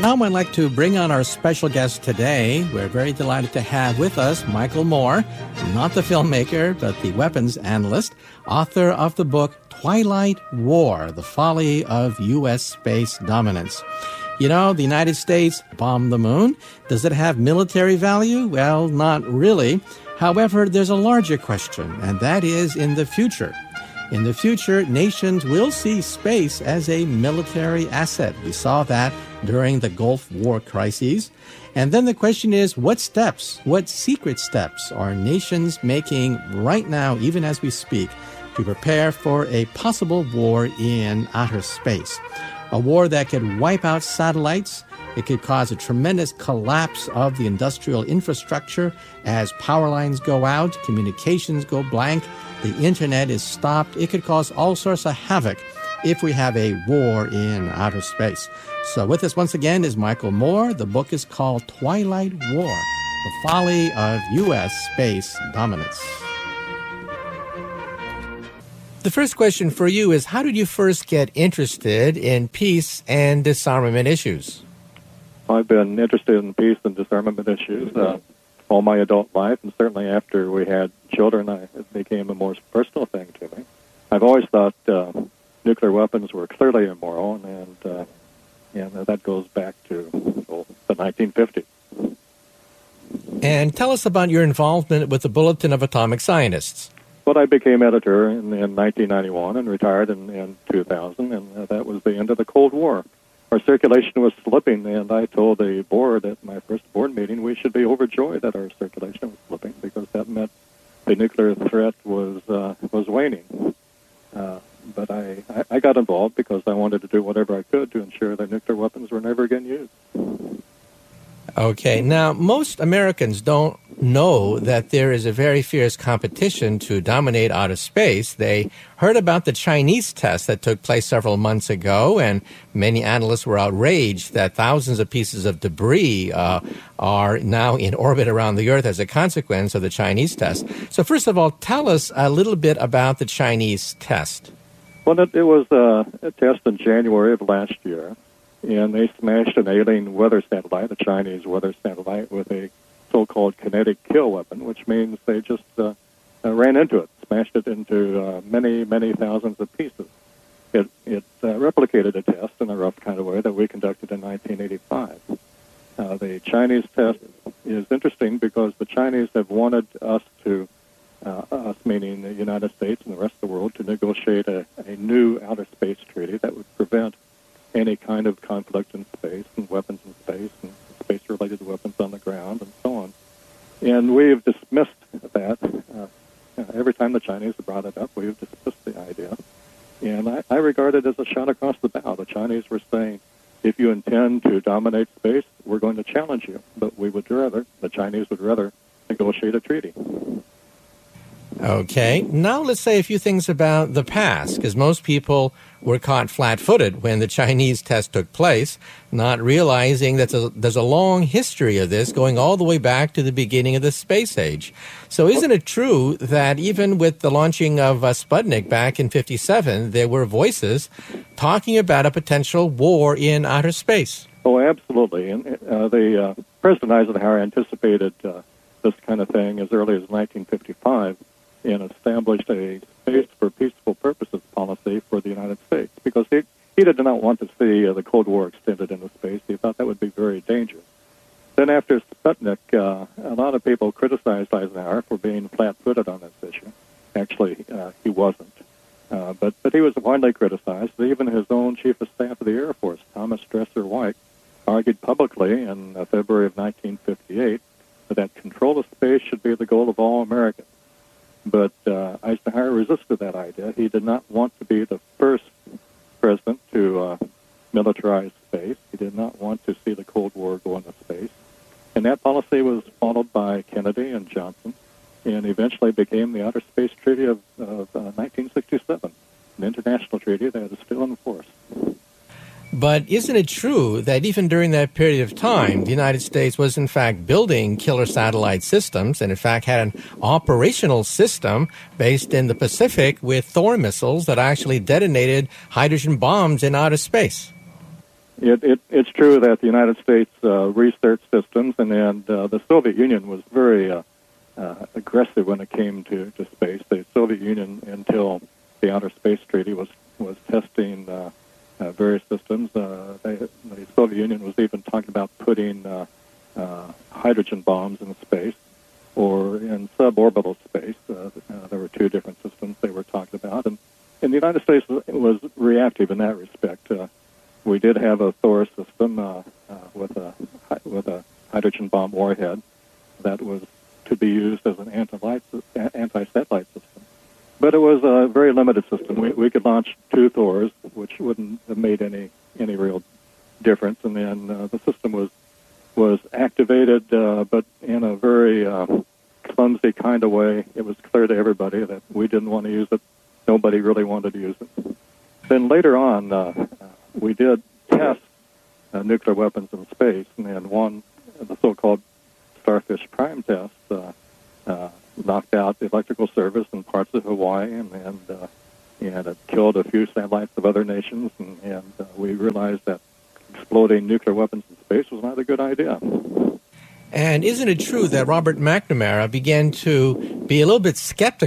And now I'd like to bring on our special guest today. We're very delighted to have with us Michael Moore, not the filmmaker, but the weapons analyst, author of the book Twilight War, The Folly of U.S. Space Dominance. You know, the United States bombed the moon. Does it have military value? Well, not really. However, there's a larger question, and that is in the future. In the future, nations will see space as a military asset. We saw that during the Gulf War crises. And then the question is, what secret steps are nations making right now, even as we speak, to prepare for a possible war in outer space? A war that could wipe out satellites. It could cause a tremendous collapse of the industrial infrastructure as power lines go out, communications go blank, the internet is stopped. It could cause all sorts of havoc if we have a war in outer space. So with us once again is Michael Moore. The book is called Twilight War, The Folly of U.S. Space Dominance. The first question for you is, how did you first get interested in peace and disarmament issues? I've been interested in peace and disarmament issues all my adult life, and certainly after we had children, it became a more personal thing to me. I've always thought nuclear weapons were clearly immoral, and that goes back to the 1950s. And tell us about your involvement with the Bulletin of Atomic Scientists. Well, I became editor in 1991 and retired in 2000, and that was the end of the Cold War. Our circulation was slipping, and I told the board at my first board meeting we should be overjoyed that our circulation was slipping because that meant the nuclear threat was waning. But I got involved because I wanted to do whatever I could to ensure that nuclear weapons were never again used. Okay. Now, most Americans don't know that there is a very fierce competition to dominate outer space. They heard about the Chinese test that took place several months ago, and many analysts were outraged that thousands of pieces of debris are now in orbit around the Earth as a consequence of the Chinese test. So first of all, tell us a little bit about the Chinese test. Well, it was a test in January of last year, and they smashed an alien weather satellite, a Chinese weather satellite, with a so-called kinetic kill weapon, which means they just ran into it, smashed it into many, many thousands of pieces. It replicated a test in a rough kind of way that we conducted in 1985. The Chinese test is interesting because the Chinese have wanted us meaning the United States and the rest of the world, to negotiate a new outer space treaty that would prevent any kind of conflict in space and weapons in space and space-related weapons on the ground and so on. And we have dismissed that. Every time the Chinese have brought it up, we have dismissed the idea. And I regard it as a shot across the bow. The Chinese were saying, if you intend to dominate space, we're going to challenge you. But the Chinese would rather negotiate a treaty. Okay. Now let's say a few things about the past, because most people were caught flat-footed when the Chinese test took place, not realizing that there's a long history of this going all the way back to the beginning of the space age. So isn't it true that even with the launching of Sputnik back in 1957, there were voices talking about a potential war in outer space? Oh, absolutely. And the President Eisenhower anticipated this kind of thing as early as 1955 and established a space for peaceful purposes policy for the United States, because he did not want to see the Cold War extended into space. He thought that would be very dangerous. Then after Sputnik, a lot of people criticized Eisenhower for being flat-footed on this issue. Actually, he wasn't. But he was widely criticized. Even his own Chief of Staff of the Air Force, Thomas Dresser White, argued publicly in February of 1958 that control of space should be the goal of all Americans. But Eisenhower resisted that idea. He did not want to be the first president to militarize space. He did not want to see the Cold War go into space. And that policy was followed by Kennedy and Johnson, and eventually became the Outer Space Treaty of 1967, an international treaty that is still in force. But isn't it true that even during that period of time, the United States was in fact building killer satellite systems and in fact had an operational system based in the Pacific with Thor missiles that actually detonated hydrogen bombs in outer space? It's true that the United States researched systems, and the Soviet Union was very aggressive when it came to space. The Soviet Union, until the Outer Space Treaty, was testing various systems. The Soviet Union was even talking about putting hydrogen bombs in space or in suborbital space. There were two different systems they were talking about, and the United States was reactive in that respect. We did have a Thor system with a hydrogen bomb warhead that was to be used as an anti-satellite system. But it was a very limited system. We could launch two Thors, which wouldn't have made any real difference. And then the system was activated, but in a very clumsy kind of way. It was clear to everybody that we didn't want to use it. Nobody really wanted to use it. Then later on, we did test nuclear weapons in space, and then one, the so-called Starfish Prime test, knocked out the electrical service in parts of Hawaii, and it killed a few satellites of other nations, and we realized that exploding nuclear weapons in space was not a good idea. And isn't it true that Robert McNamara began to be a little bit skeptical